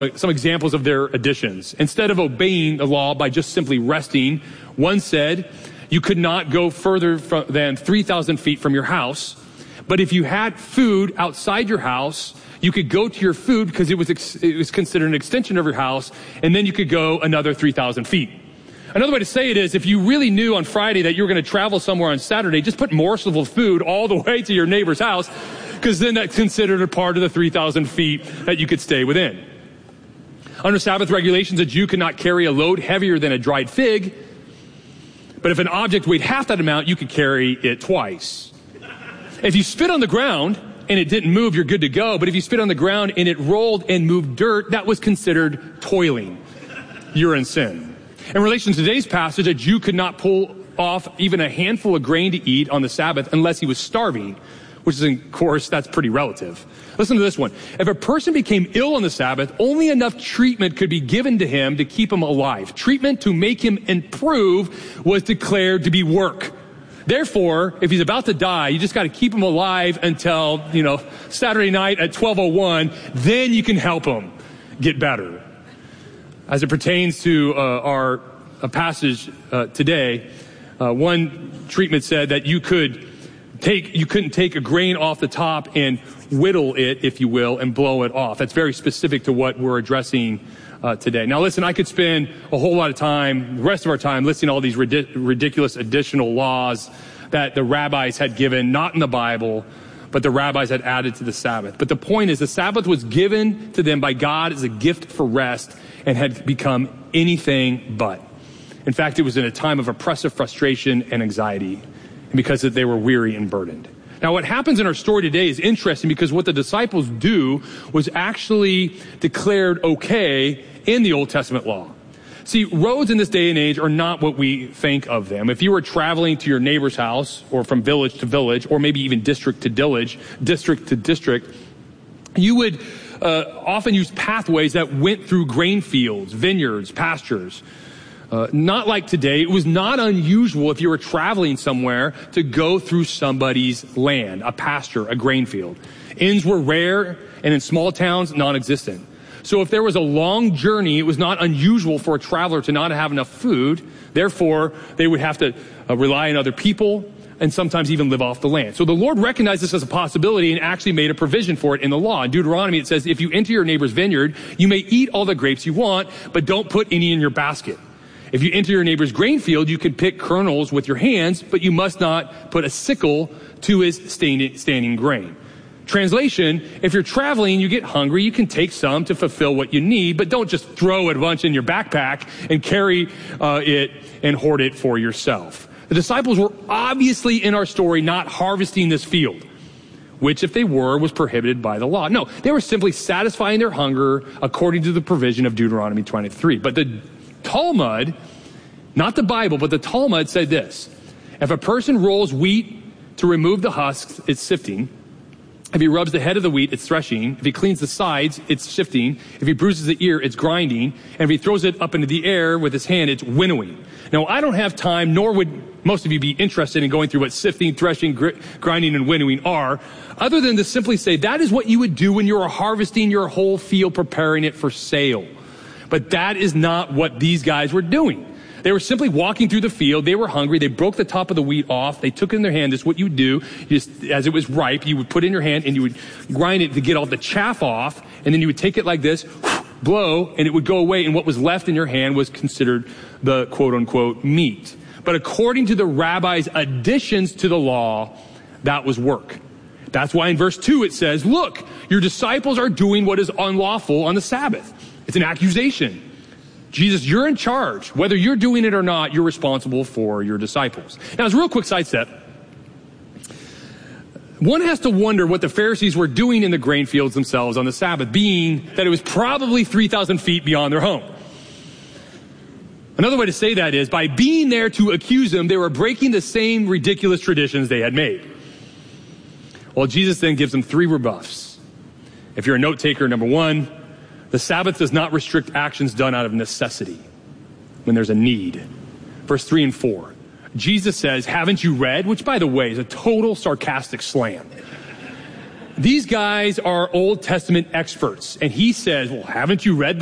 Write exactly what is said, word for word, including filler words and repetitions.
some examples of their additions. Instead of obeying the law by just simply resting, one said you could not go further from, than three thousand feet from your house. But if you had food outside your house, you could go to your food because it was ex- it was considered an extension of your house, and then you could go another three thousand feet. Another way to say it is, if you really knew on Friday that you were going to travel somewhere on Saturday, just put morsels of food all the way to your neighbor's house, because then that's considered a part of the three thousand feet that you could stay within. Under Sabbath regulations, a Jew could not carry a load heavier than a dried fig, but if an object weighed half that amount, you could carry it twice. If you spit on the ground and it didn't move, you're good to go. But if you spit on the ground and it rolled and moved dirt, that was considered toiling. You're in sin. In relation to today's passage, a Jew could not pull off even a handful of grain to eat on the Sabbath unless he was starving, which is, of course, that's pretty relative. Listen to this one. If a person became ill on the Sabbath, only enough treatment could be given to him to keep him alive. Treatment to make him improve was declared to be work. Therefore, if he's about to die, you just got to keep him alive until, you know, Saturday night at twelve oh one. Then you can help him get better. As it pertains to uh, our uh, passage uh, today, uh, one treatment said that you could take, you couldn't take a grain off the top and whittle it, if you will, and blow it off. That's very specific to what we're addressing Uh, today. Now listen, I could spend a whole lot of time, the rest of our time, listing all these ridic- ridiculous additional laws that the rabbis had given, not in the Bible, but the rabbis had added to the Sabbath. But the point is, the Sabbath was given to them by God as a gift for rest and had become anything but. In fact, it was in a time of oppressive frustration and anxiety, and because they were weary and burdened. Now, what happens in our story today is interesting because what the disciples do was actually declared okay in the Old Testament law. See, roads in this day and age are not what we think of them. If you were traveling to your neighbor's house or from village to village or maybe even district to village, district to district, you would uh, often use pathways that went through grain fields, vineyards, pastures. Uh, not like today. It was not unusual if you were traveling somewhere to go through somebody's land, a pasture, a grain field. Inns were rare, and in small towns, non-existent. So if there was a long journey, it was not unusual for a traveler to not have enough food. Therefore, they would have to uh, rely on other people and sometimes even live off the land. So the Lord recognized this as a possibility and actually made a provision for it in the law. In Deuteronomy, it says, if you enter your neighbor's vineyard, you may eat all the grapes you want, but don't put any in your basket. If you enter your neighbor's grain field, you can pick kernels with your hands, but you must not put a sickle to his standing grain. Translation, if you're traveling, you get hungry, you can take some to fulfill what you need, but don't just throw a bunch in your backpack and carry uh, it and hoard it for yourself. The disciples were obviously in our story not harvesting this field, which if they were, was prohibited by the law. No, they were simply satisfying their hunger according to the provision of Deuteronomy twenty-three. But the Talmud, not the Bible, but the Talmud said this: if a person rolls wheat to remove the husks, it's sifting. If he rubs the head of the wheat, it's threshing. If he cleans the sides, it's sifting. If he bruises the ear, it's grinding. And if he throws it up into the air with his hand, it's winnowing. Now, I don't have time, nor would most of you be interested in going through what sifting, threshing, gr- grinding, and winnowing are, other than to simply say that is what you would do when you are harvesting your whole field, preparing it for sale. But that is not what these guys were doing. They were simply walking through the field. They were hungry. They broke the top of the wheat off. They took it in their hand. This is what you would do. You just, as it was ripe, you would put it in your hand and you would grind it to get all the chaff off. And then you would take it like this, blow, and it would go away. And what was left in your hand was considered the quote unquote meat. But according to the rabbis' additions to the law, that was work. That's why in verse two it says, look, your disciples are doing what is unlawful on the Sabbath. It's an accusation. Jesus, you're in charge. Whether you're doing it or not, you're responsible for your disciples. Now, as a real quick sidestep, one has to wonder what the Pharisees were doing in the grain fields themselves on the Sabbath, being that it was probably three thousand feet beyond their home. Another way to say that is, by being there to accuse them, they were breaking the same ridiculous traditions they had made. Well, Jesus then gives them three rebuffs. If you're a note taker, number one, the Sabbath does not restrict actions done out of necessity when there's a need. Verse three and four. Jesus says, haven't you read? Which, by the way, is a total sarcastic slam. these guys are Old Testament experts. And he says, well, haven't you read